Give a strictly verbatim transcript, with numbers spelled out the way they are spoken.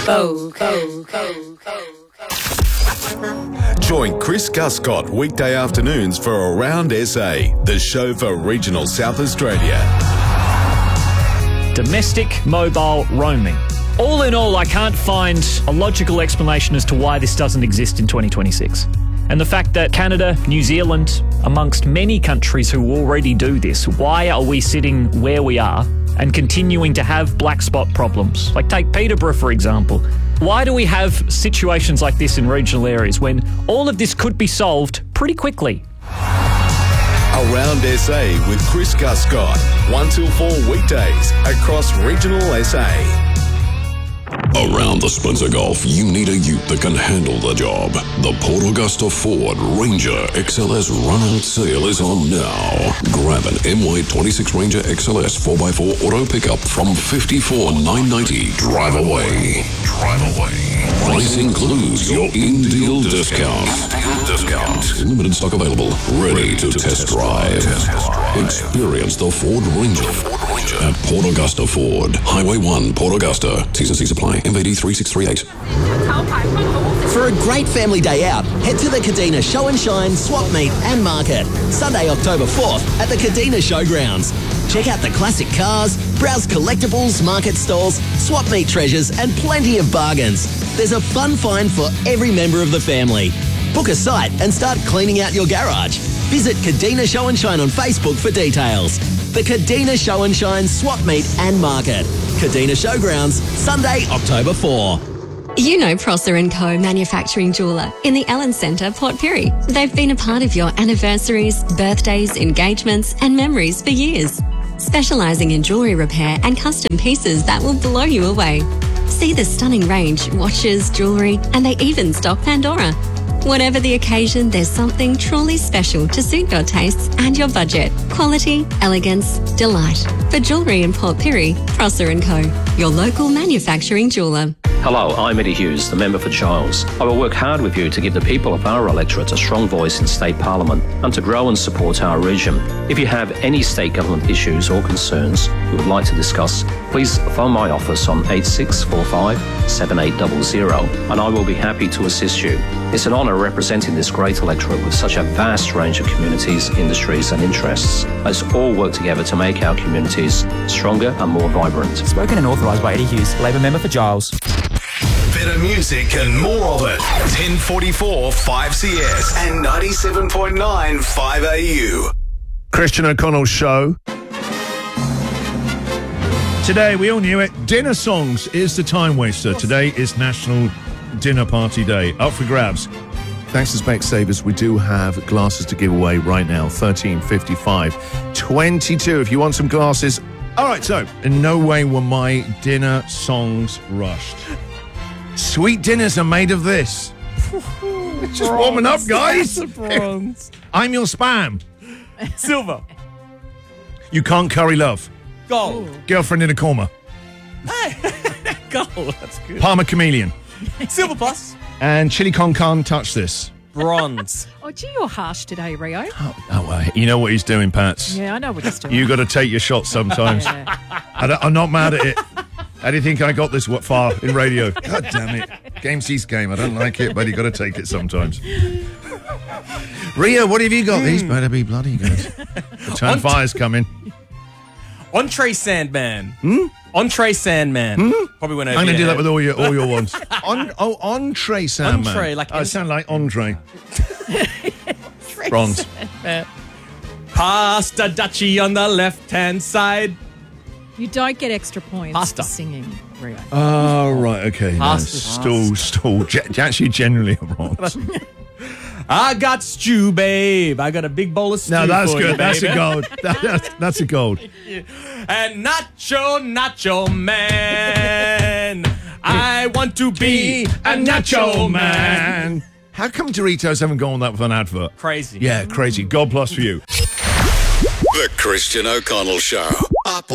Go, go, go, go. Join Chris Guscott weekday afternoons for Around S A, the show for regional South Australia. Domestic mobile roaming. All in all, I can't find a logical explanation as to why this doesn't exist in twenty twenty-six. And the fact that Canada, New Zealand, amongst many countries who already do this, why are we sitting where we are and continuing to have black spot problems? Like take Peterborough, for example. Why do we have situations like this in regional areas when all of this could be solved pretty quickly? Around S A with Chris Guscott, one till four weekdays across regional S A. Around the Spencer Gulf, you need a ute that can handle the job. The Port Augusta Ford Ranger X L S run-out sale is on now. Grab an M Y twenty-six Ranger X L S four by four auto pickup from fifty-four thousand nine hundred ninety dollars. Drive away. Drive away. Price includes your in-deal discount. In-deal discount. Limited stock available. Ready to test drive. Experience the Ford Ranger at Port Augusta Ford. Highway one, Port Augusta. T's and C's apply. M V D three six three eight. For a great family day out, head to the Kadina Show and Shine, Swap Meet and Market. Sunday, October fourth at the Kadina Showgrounds. Check out the classic cars, browse collectibles, market stalls, swap meet treasures and plenty of bargains. There's a fun find for every member of the family. Book a site and start cleaning out your garage. Visit Kadina Show and Shine on Facebook for details. The Kadina Show and Shine, Swap Meet and Market. Kadina Showgrounds, Sunday, October fourth. You know Prosser and Co Manufacturing Jeweller in the Ellen Centre, Port Pirie. They've been a part of your anniversaries, birthdays, engagements and memories for years. Specialising in jewellery repair and custom pieces that will blow you away. See the stunning range, watches, jewellery, and they even stock Pandora. Whatever the occasion, there's something truly special to suit your tastes and your budget. Quality, elegance, delight. For jewellery in Port Pirie, Prosser and Co, your local manufacturing jeweller. Hello, I'm Eddie Hughes, the member for Giles. I will work hard with you to give the people of our electorate a strong voice in state parliament and to grow and support our region. If you have any state government issues or concerns you would like to discuss, please phone my office on eight six four five, seven eight zero zero and I will be happy to assist you. It's an honour representing this great electorate with such a vast range of communities, industries and interests. Let's all work together to make our communities stronger and more vibrant. Spoken and authorised by Eddie Hughes, Labor member for Giles. Better music and more of it. ten forty-four five C S and ninety-seven point nine five A U. Christian O'Connell's show. Today, we all knew it, dinner songs is the time waster. Today is National Dinner Party Day. Up for grabs. Thanks to Specsavers, we do have glasses to give away right now. thirteen fifty-five twenty-two if you want some glasses. All right, so in no way were my dinner songs rushed. Sweet dinners are made of this. Just warming up, guys. I'm your spam. Silver. You can't curry love. Gold. Girlfriend in a coma. Gold. That's good. Palmer chameleon. Silver plus. And chili con can't touch this. Bronze. Oh, gee, you're harsh today, Rio. Oh, oh well, you know what he's doing, Pats. Yeah, I know what he's doing. You got to take your shots sometimes. Yeah. I don't, I'm not mad at it. How do you think I got this what far in radio? God damn it. Game C's game. I don't like it, but you got to take it sometimes. Rio, what have you got? Mm. These better be bloody good. The turn Ont- fire's coming. Entree Sandman. Hmm? Entree Sandman. Hmm? Probably went over I'm going to do head. that with all your all your ones. On, oh, entree Sandman. Entree, like oh, it sound like Andre. Bronze. Pasta Duchy on the left-hand side. You don't get extra points Pasta. for singing, Rio. Oh, right, okay. No, Pasta. stall, stall. Ge- actually, generally a bronze. I got stew, babe. I got a big bowl of stew. No, that's for good. You, that's baby. a gold. That, that's, that's a gold. And nacho, nacho man. I want to be a nacho man. How come Doritos haven't gone on that with an advert? Crazy. Yeah, crazy. God plus for you. The Christian O'Connell Show. Up